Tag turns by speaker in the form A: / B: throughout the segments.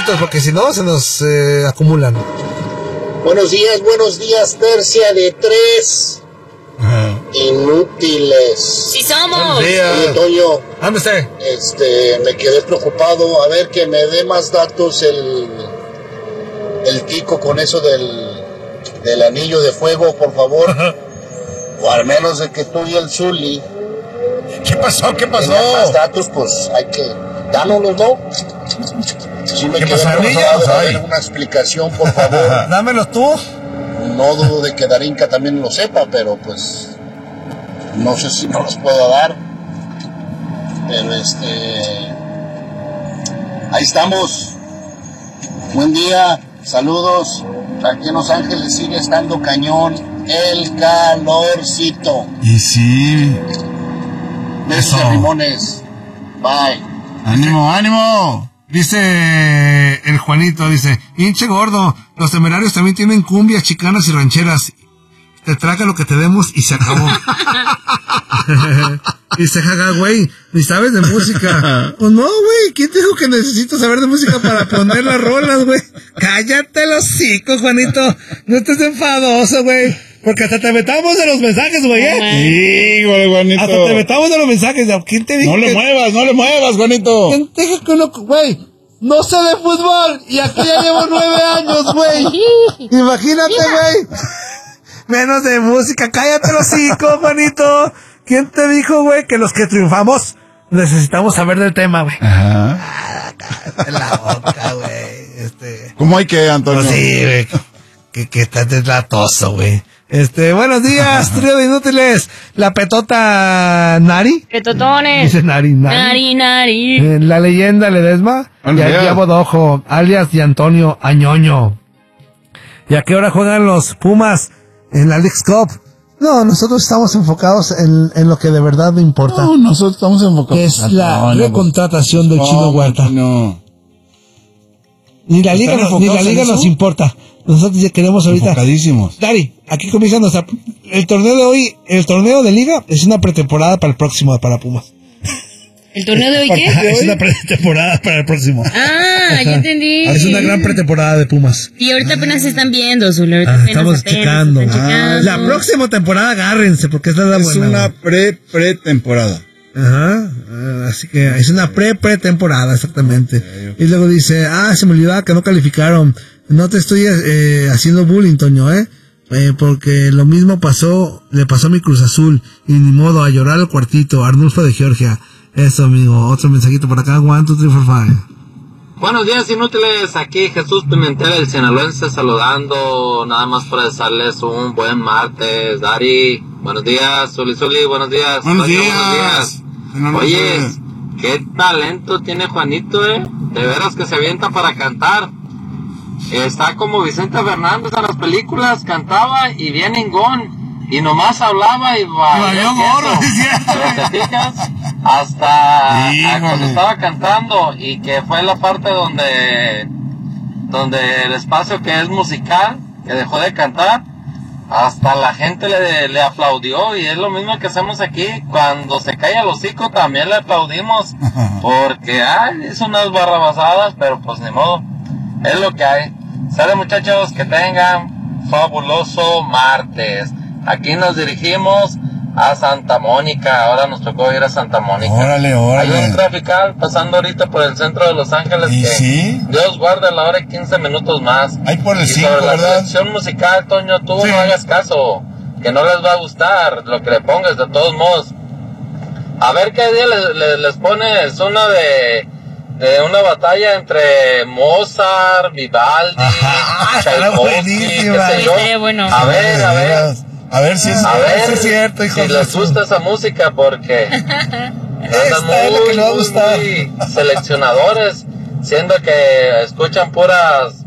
A: cortitos, porque si no se nos acumulan.
B: Buenos días, tercia de 3. Inútiles.
C: ¡Sí somos!
A: Buenos días.
B: Oye, Toño,
A: ¿Dónde está?
B: me quedé preocupado. A ver, que me dé más datos el Kiko con eso del anillo de fuego, por favor. O al menos de que tú y el Zuli.
A: ¿Qué pasó?
B: Tengan más datos, pues hay que dánoslos, ¿no? Sí, me quedé preocupado. A ver, una explicación, por favor.
A: Dámelos tú.
B: No dudo de que Darinka también lo sepa, pero pues no sé si no los puedo dar. Pero ahí estamos. Buen día, saludos. Aquí en Los Ángeles sigue estando cañón el calorcito.
D: Y sí.
B: Besos de limones. Bye.
D: ¡Ánimo!
A: Dice el Juanito, dice, hinche gordo, los Temerarios también tienen cumbias, chicanas y rancheras. Te traga lo que te demos y se acabó. Dice, jaja, güey, ni sabes de música. Pues no, güey, ¿quién te dijo que necesito saber de música para poner las rolas, güey? Cállate los hocicos, Juanito. No estés enfadoso, güey. Porque hasta te metamos de los mensajes, güey,
D: Sí, Juanito.
A: Hasta te metamos de los mensajes. ¿Quién te dijo
D: No le muevas, Juanito.
A: ¿Quién te dijo que uno, güey? No sé de fútbol y aquí ya llevo 9 años, güey. Imagínate, güey. Menos de música. Cállate los hocico, Juanito. ¿Quién te dijo, güey, que los que triunfamos necesitamos saber del tema, güey?
D: Ajá.
A: Cállate la boca, güey.
D: ¿Cómo hay que, Antonio?
A: Pues sí, güey. Que estás deslatoso, güey. Buenos días, trío de inútiles. La petota Nari.
C: Petotones.
A: Dice Nari.
C: Nari.
A: La leyenda Ledesma. Y el Diabo Dojo, alias de Antonio Añoño. ¿Y a qué hora juegan los Pumas en la Leagues Cup? No, nosotros estamos enfocados en lo que de verdad me importa.
D: No, nosotros estamos enfocados.
A: Que es la recontratación del Chino Huerta.
D: No.
A: Ni la liga nos importa. Nosotros ya queremos ahorita.
D: Enfocadísimos.
A: Dari, aquí comienza el torneo de hoy, el torneo de liga es una pretemporada para el próximo, para Pumas.
C: ¿El torneo de hoy qué?
A: Es una pretemporada para el próximo.
C: Ah, ya entendí.
A: Es una gran pretemporada de Pumas.
C: Y ahorita apenas se están viendo, Zul. Estamos
A: checando. La próxima temporada agárrense, porque esa es la buena.
D: Es una pretemporada.
A: Ajá, así que es una pretemporada, exactamente. Okay. Y luego dice, se me olvidaba que no calificaron. No te estoy haciendo bullying, Toño, porque lo mismo le pasó a mi Cruz Azul, y ni modo, a llorar al cuartito. Arnulfo de Georgia. Eso, amigo, otro mensajito por acá. 1, 2, 3, 4, 5.
E: Buenos días, inútiles. Aquí Jesús Pimentel, el sinaloense, saludando. Nada más para desearles un buen martes. Dari, buenos días. Zuli, buenos días.
D: Buenos
E: Toño,
D: días.
E: Oye, qué talento tiene Juanito, De veras que se avienta para cantar. Está como Vicente Fernández en las películas, cantaba y bien ingón. Y nomás hablaba y
D: valió gorro.
E: Pero te fijas, hasta cuando estaba cantando, y que fue la parte donde el espacio que es musical, que dejó de cantar, hasta la gente le aplaudió. Y es lo mismo que hacemos aquí, cuando se cae el hocico también le aplaudimos, porque hizo unas barrabasadas, pero pues ni modo, es lo que hay. Sale, muchachos, que tengan fabuloso martes. Aquí nos dirigimos a Santa Mónica. Ahora nos tocó ir a Santa Mónica.
D: Órale.
E: Hay un trafical pasando ahorita por el centro de Los Ángeles.
D: ¿Y
E: que
D: sí?
E: Dios guarde la hora y 15 minutos más.
D: Hay por el 5,
E: sobre
D: ¿verdad?
E: la selección musical, Toño, tú no hagas caso, que no les va a gustar lo que le pongas, de todos modos. A ver qué día les pones uno de una batalla entre Mozart, Vivaldi, Tchaikovsky, qué sé yo.
C: Bueno.
E: A ver.
D: A ver si es cierto, hijo.
E: Si les gusta esa música, porque
A: Esta es la que le va a gustar.
E: muy seleccionadores, siendo que escuchan puras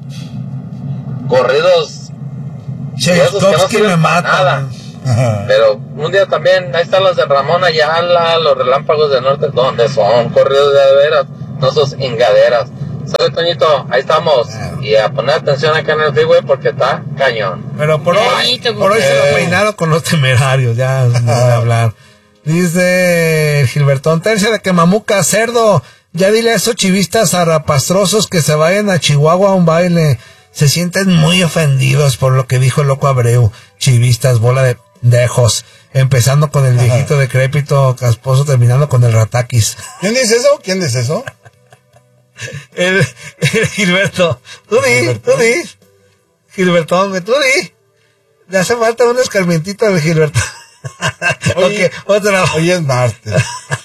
E: corridos.
A: Tchaikovsky me mata.
E: Pero un día también, ahí están los de Ramón Ayala, los Relámpagos del Norte, donde son corridos de veras, no sos ingaderas. Sale, Toñito, ahí estamos. Y a poner atención acá en el freeway porque está cañón.
A: Pero por hoy se lo peinaron con los Temerarios, ya no voy a hablar. Dice Gilbertón, tercia de que mamuca, cerdo. Ya dile a esos chivistas zarrapastrosos que se vayan a Chihuahua a un baile. Se sienten muy ofendidos por lo que dijo el loco Abreu. Chivistas, bola de dejos. Empezando con el viejito decrépito casposo, terminando con el rataquis.
D: ¿Quién dice eso? ¿Quién dice eso?
A: El Gilberto. Tú di. Gilberto, tú di. Le hace falta un escarmientito al Gilberto.
D: Oye,
A: otra.
D: Hoy es martes.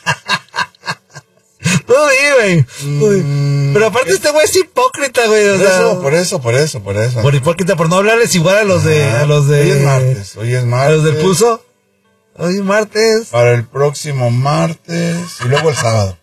A: Tú di, güey. Pero aparte este güey es hipócrita, güey.
D: Por eso.
A: Por hipócrita, por no hablarles igual a los de...
D: Hoy es martes.
A: ¿A los del pulso? Hoy es martes.
D: Para el próximo martes y luego el sábado.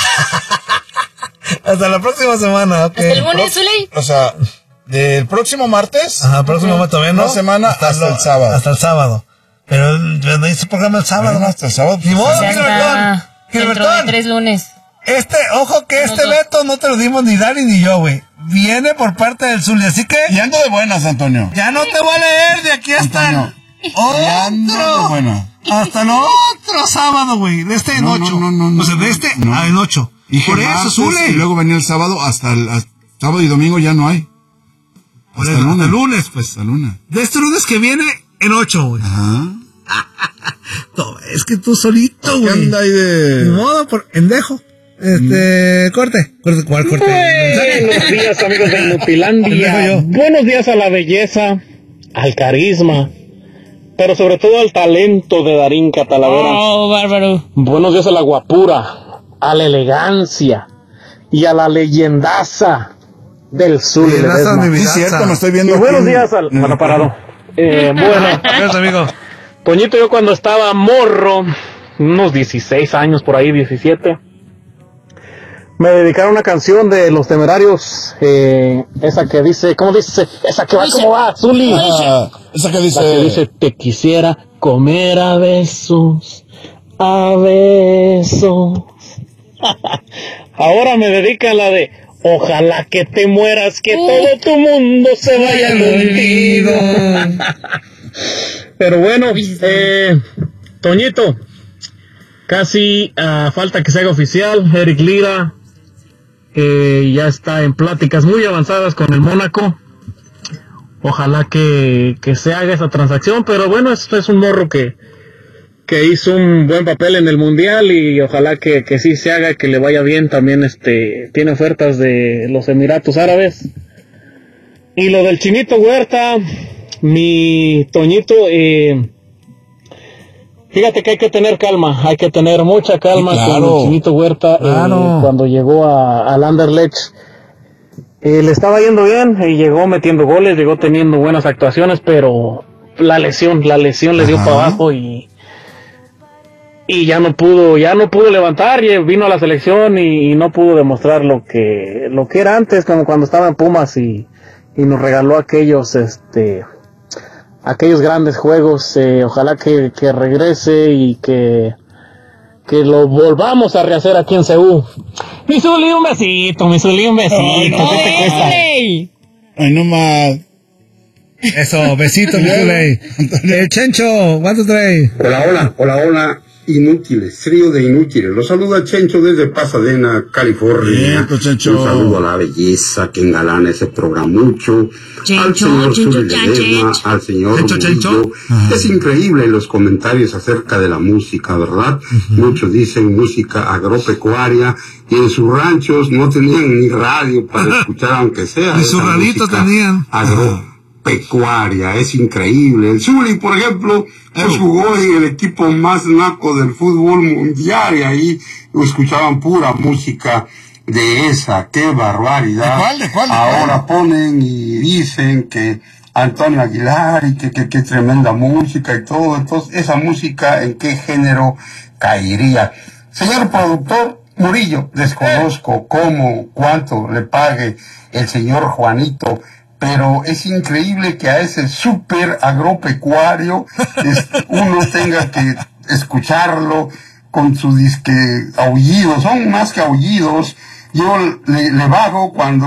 A: Hasta la próxima semana, ok.
C: ¿Hasta el lunes, Zuley?
D: O sea, del próximo martes.
A: Ajá, próximo martes todavía no.
D: Una semana hasta el sábado.
A: Hasta el sábado. Pero no hice programa el sábado.
D: Bueno, hasta el sábado.
A: Ni modo,
C: Dentro de 3 lunes.
A: Ojo que este veto no te lo dimos ni Dani ni yo, güey. Viene por parte del Zuli, así que...
D: Y ando de buenas, Antonio.
A: Ya no te voy a leer de aquí hasta
D: Antonio, ya ando de buenas.
A: hasta el otro sábado, güey. De este en 8.
D: No.
A: O sea, de este en 8.
D: Y
A: por eso, Zuli.
D: Y luego venía el sábado hasta sábado y domingo ya no hay.
A: Hasta el lunes, pues.
D: Hasta el lunes.
A: De este lunes que viene en 8, güey.
D: Ajá.
A: No, es que tú solito,
D: ¿Qué
A: güey.
D: anda ahí de...?
A: Ni modo, por endejo. Corte. ¿Cuál corte?
F: Buenos días, amigos de Nutilandia. Buenos días a la belleza, al carisma, pero sobre todo al talento de Darín Catalavera.
C: Oh, bárbaro.
F: Buenos días a la guapura, a la elegancia y a la leyendaza del sur.
A: Sí,
D: es cierto, me estoy viendo.
F: Y buenos días al... Bueno, parado. Bueno,
A: Gracias, amigo.
F: Toñito, yo cuando estaba morro, unos 16 años por ahí, 17, me dedicaron una canción de Los Temerarios, esa que dice, ¿cómo dice? Esa que va, ¿cómo va, Zuli?
D: Esa que dice...
F: La que dice, te quisiera comer a besos, a besos. Ahora me dedican la de, ojalá que te mueras, que todo tu mundo se vaya al olvido. Pero bueno, Toñito, casi falta que se haga oficial. Eric Lira ya está en pláticas muy avanzadas con el Mónaco. Ojalá que se haga esa transacción, pero bueno, esto es un morro que hizo un buen papel en el Mundial y ojalá que sí se haga, que le vaya bien. También tiene ofertas de los Emiratos Árabes. Y lo del Chinito Huerta, mi Toñito, fíjate que hay que tener calma, hay que tener mucha calma, sí, claro, con el Chinito Huerta. Claro. Cuando llegó al Anderlecht, le estaba yendo bien y llegó metiendo goles, llegó teniendo buenas actuaciones, pero la lesión le dio para abajo y ya no pudo levantar. Y vino a la selección y no pudo demostrar lo que era antes, como cuando estaba en Pumas y nos regaló aquellos grandes juegos. Ojalá que regrese y que lo volvamos a rehacer aquí en Seúl. Mi Zuli, un besito, ¿qué te cuesta?
D: Ay, no más.
A: Eso, besito, mi Zuli. El Chencho, 1, 2, 3.
G: Hola, inútiles, trío de inútiles. Los saluda Chencho desde Pasadena, California.
D: Bien, Chencho.
G: Un saludo a la belleza que engalana ese programucho. Al señor Zuli Ledesma, al señor Murillo. Es increíble los comentarios acerca de la música, ¿verdad? Muchos dicen música agropecuaria y en sus ranchos no tenían ni radio para escuchar, aunque sea.
A: Ni su radito tenían.
G: Agropecuaria, es increíble. El Zuli, por ejemplo, él jugó en el equipo más naco del fútbol mundial y ahí escuchaban pura música de esa. ¡Qué barbaridad!
D: ¿De cuál?
G: Ahora ponen y dicen que Antonio Aguilar y que tremenda música y todo. Entonces, ¿esa música en qué género caería? Señor productor Murillo, desconozco cuánto le pague el señor Juanito, pero es increíble que a ese súper agropecuario uno tenga que escucharlo con su disque aullidos. Son más que aullidos. Yo le vago cuando